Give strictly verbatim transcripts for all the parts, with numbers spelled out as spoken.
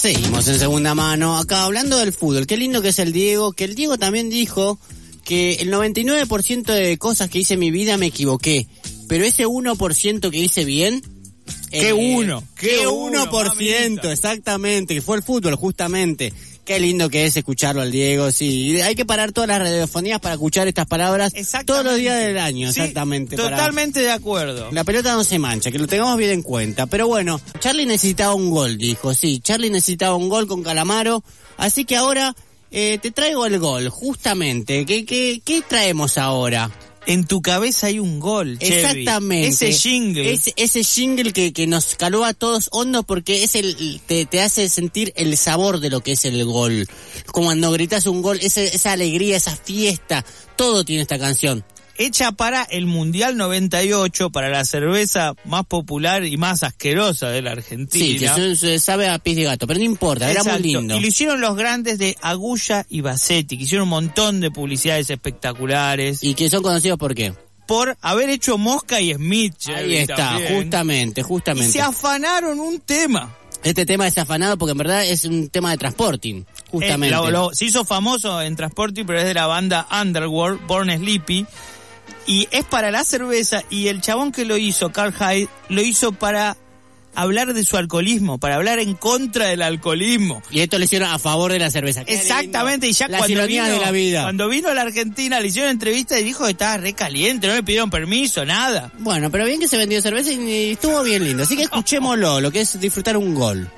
Seguimos en segunda mano, acá hablando del fútbol. Qué lindo que es el Diego, que el Diego también dijo que el noventa y nueve por ciento de cosas que hice en mi vida me equivoqué, pero ese uno por ciento que hice bien... ¿Qué eh, uno? ¿Qué, ¿Qué uno por ciento? mamita. Exactamente, que fue el fútbol, justamente. Qué lindo que es escucharlo al Diego, sí. Hay que parar todas las radiofonías para escuchar estas palabras todos los días del año, sí, exactamente. Totalmente para... de acuerdo. La pelota no se mancha, que lo tengamos bien en cuenta. Pero bueno, Charlie necesitaba un gol, dijo. Sí, Charlie necesitaba un gol con Calamaro. Así que ahora eh, te traigo el gol, justamente. ¿Qué, qué, qué traemos ahora? En tu cabeza hay un gol, Chevy. Exactamente. Ese jingle. Ese, ese jingle que, que nos caló a todos hondo porque es el te, te hace sentir el sabor de lo que es el gol. Como cuando gritas un gol, ese, esa alegría, esa fiesta, todo tiene esta canción. Hecha para el Mundial noventa y ocho, para la cerveza más popular y más asquerosa de la Argentina. Sí, que se, se sabe a pis de gato, pero no importa, Exacto. Era muy lindo. Y lo hicieron los grandes de Agulla y Bassetti, que hicieron un montón de publicidades espectaculares. ¿Y que son conocidos por qué? Por haber hecho Mosca y Smith. Ahí está, también. justamente, justamente. Y se afanaron un tema. Este tema es afanado porque en verdad es un tema de transporting, justamente. Eh, lo, lo, se hizo famoso en Transporting, pero es de la banda Underworld, Born Sleepy. Y es para la cerveza, y el chabón que lo hizo, Carl Hyde, lo hizo para hablar de su alcoholismo, para hablar en contra del alcoholismo. Y esto lo hicieron a favor de la cerveza. Exactamente, y ya Las cuando ironías vino, de la vida. cuando vino a la Argentina le hicieron entrevista y dijo que estaba re caliente, no le pidieron permiso, nada. Bueno, pero bien que se vendió cerveza y estuvo bien lindo. Así que escuchémoslo, lo que es disfrutar un gol.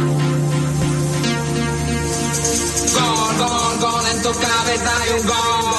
Gol, gol, gol, en tu cabeza hay un gol.